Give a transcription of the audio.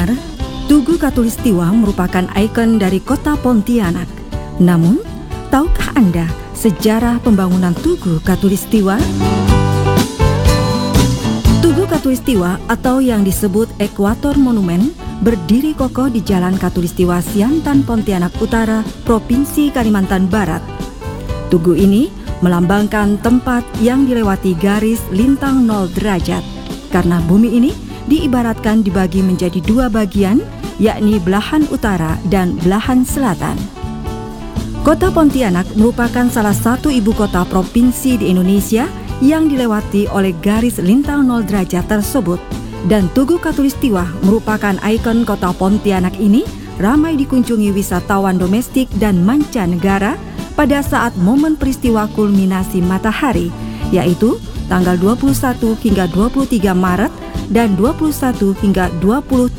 pendengar, Tugu Katulistiwa merupakan ikon dari kota Pontianak. Namun, tahukah Anda sejarah pembangunan Tugu Katulistiwa? Tugu Katulistiwa atau yang disebut Ekuator Monumen berdiri kokoh di Jalan Katulistiwa Siantan, Pontianak Utara, Provinsi Kalimantan Barat. Tugu ini melambangkan tempat yang dilewati garis lintang 0 derajat, karena bumi ini diibaratkan dibagi menjadi dua bagian, yakni belahan utara dan belahan selatan. Kota Pontianak merupakan salah satu ibu kota provinsi di Indonesia yang dilewati oleh garis lintang 0 derajat tersebut. Dan Tugu Katulistiwa merupakan ikon kota Pontianak ini ramai dikunjungi wisatawan domestik dan mancanegara pada saat momen peristiwa kulminasi matahari, yaitu tanggal 21 hingga 23 Maret dan 21 hingga 23